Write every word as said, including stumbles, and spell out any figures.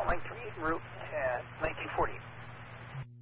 Mike three eight en route at nineteen forty.